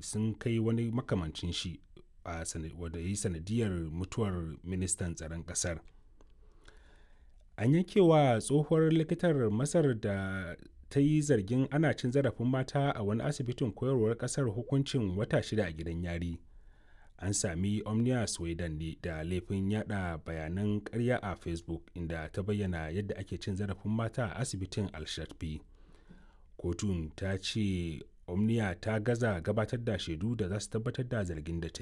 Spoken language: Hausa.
sun kai wani makamancin shi wanda ya yi sanadiyar mutuwar ministan tsaron ƙasar. An yankewa tsohuwar likitar Masar da ta yi zargin ana cin zarafin mata a wani asibitin koyarwar ƙasar hukuncin wata 6 a gidan yari. An sami Omnia Sweden ne da laifin yada bayanan ƙarya a Facebook, inda ta bayyana yadda ake cin zarafin mata a asibitin Al-Sharfi. Kotun ta ce Omnia ta gaza gabatar da shaidu da za su tabbatar da zargin da ta